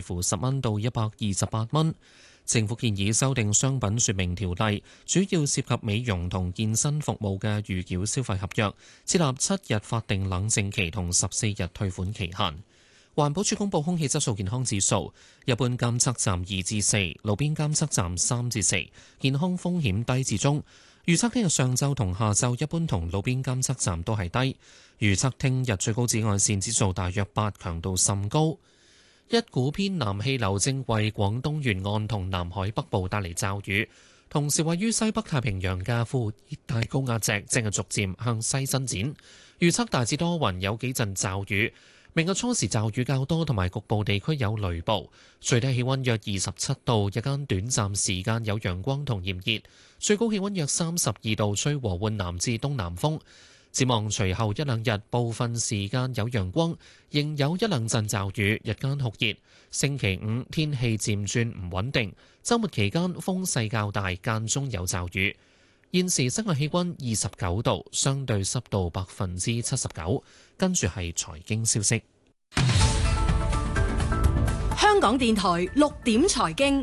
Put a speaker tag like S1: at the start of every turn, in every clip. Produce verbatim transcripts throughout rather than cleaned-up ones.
S1: 乎十蚊到一百二十八蚊。政府建議修訂商品說明條例，主要涉及美容同健身服務嘅預繳消費合約，設立七日法定冷靜期同十四日退款期限。環保署公布空氣質素健康指數，一般監測站二至四，路邊監測站三至四，健康風險低至中。預測聽日上晝同下晝一般同路邊監測站都係低。預測聽日最高紫外線指數大約八，強度甚高。一股偏南氣流正為廣東沿岸同南海北部帶嚟驟雨，同時位於西北太平洋嘅副熱帶高壓脊正係逐漸向西伸展。預測大致多雲，有幾陣驟雨。明日初時驟雨較多，同埋局部地區有雷暴。最低氣溫約二十七度，日間短暫時間有陽光同炎熱，最高氣溫約三十二度，吹和緩南至東南風。展望隨後一兩日，部分時間有陽光，仍有一兩陣驟雨，日間酷熱。星期五天氣漸轉唔穩定，週末期間風勢較大，間中有驟雨。現時室外氣溫二十九度，相對濕度百分之七十九。跟住係財經消息。
S2: 香港電台六點財經。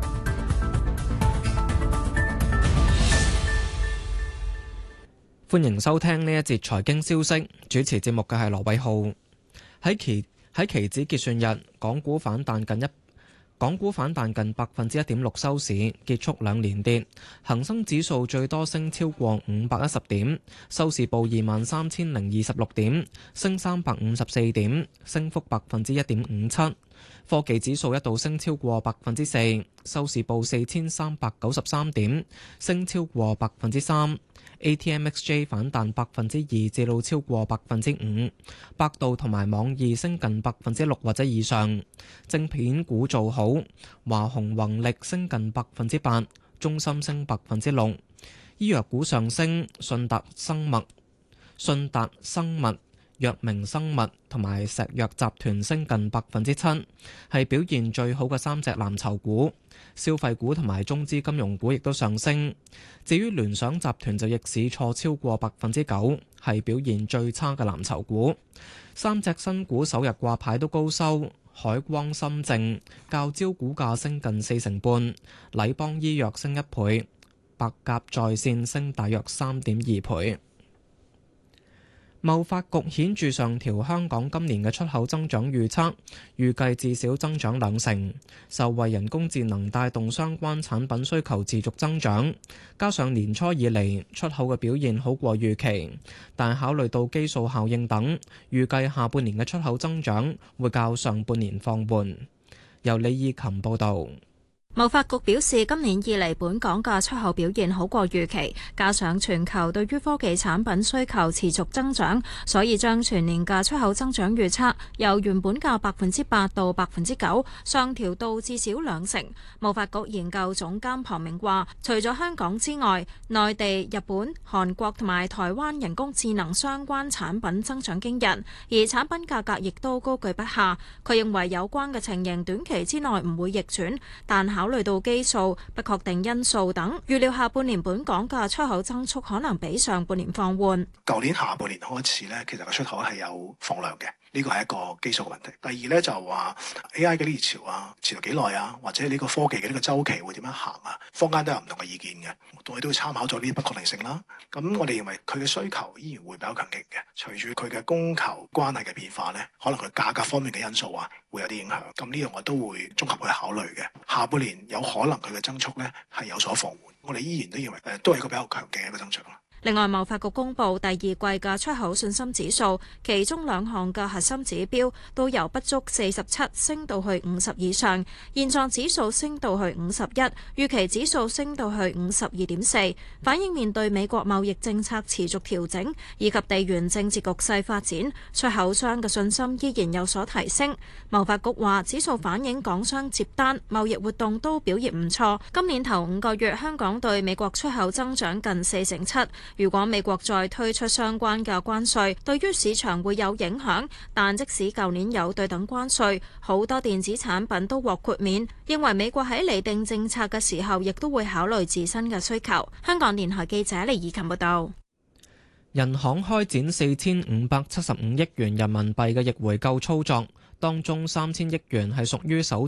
S3: 歡迎收聽呢一節財經消息，主持節目嘅係羅偉浩。喺期喺期指結算日，港股反彈近一港股反彈近百分之一點六收市，結束兩連跌。恒生指數最多升超過五百一十點，收市報二萬三千零二十六點，升三百五十四點，升幅百分之一點五七。科技指數一度升超過百分之四，收市報四千三百九十三點，升超過百分之三。A T M X J 反彈百分之二至到超過百分之五，百度同埋網易升近百分之六或者以上。晶片股做好，華虹宏力升近百分之八，中芯升百分之六。醫藥股上升，信達生物、信達生物、藥明生物同埋石藥集團升近百分之七，係表現最好嘅三隻藍籌股。消費股同埋中資金融股亦都上升。至於聯想集團就逆市挫超過百分之九，係表現最差嘅藍籌股。三隻新股首日掛牌都高收，海光深證、較招股價升近四成半，禮邦醫藥升一倍，百甲在線升大約三點二倍。貿發局顯著上調香港今年嘅出口增長預測，預計至少增長兩成，受惠人工智能帶動相關產品需求持續增長，加上年初以嚟出口嘅表現好過預期，但考慮到基數效應等，預計下半年嘅出口增長會較上半年放緩。由李義琴報導。
S4: 貿發局表示，今年以嚟本港嘅出口表現好過預期，加上全球對於科技產品需求持續增長，所以將全年嘅出口增長預測由原本嘅百分之八到百分之九上調到至少兩成。貿發局研究總監龐明話，除咗香港之外，內地、日本、韓國同埋台灣人工智能相關產品增長驚人，而產品價格亦都高居不下。佢認為有關嘅情形短期之內唔會逆轉，但考慮到基數、不確定因素等，預料下半年本港嘅出口增速可能比上半年放緩。
S5: 舊年下半年開始咧，其實個出口係有放量嘅。呢個係一個基數嘅問題。第二咧就話 A I 嘅呢熱潮啊，持續幾耐啊，或者呢個科技嘅呢個週期會點樣行啊？坊間都有唔同嘅意見嘅，我哋都會參考咗呢啲不確定性啦。咁我哋認為佢嘅需求依然會比較強勁嘅，隨住佢嘅供求關係嘅變化咧，可能佢價格方面嘅因素啊會有啲影響。咁呢樣我都會綜合去考慮嘅。下半年有可能佢嘅增速咧係有所放緩，我哋依然都認為誒都係一個比較強勁嘅一個增長啦。
S4: 另外，貿發局公布第二季嘅出口信心指數，其中兩項嘅核心指標都由不足四十七升到去五十以上，現狀指數升到去五十一，預期指數升到去五十二點四，反映面對美國貿易政策持續調整以及地緣政治局勢發展，出口商嘅信心依然有所提升。貿發局話，指數反映港商接單、貿易活動都表現唔錯。今年頭五個月，香港對美國出口增長近四成七。如果美國再推出相關嘅關稅，對於市場會有影響，但即使舊年有對等關稅，好多電子產品都獲豁免。認為美國喺釐定政策嘅時候，亦都會考慮自身嘅需求。香港電台記者李以琴報道。
S3: 人行開展四千五百七十五億元人民幣嘅逆回購操作，當中三千億元係屬於首